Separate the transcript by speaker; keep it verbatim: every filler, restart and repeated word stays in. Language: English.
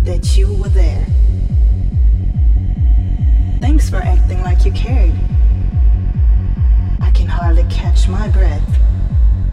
Speaker 1: that you were there. Thanks for acting like you cared.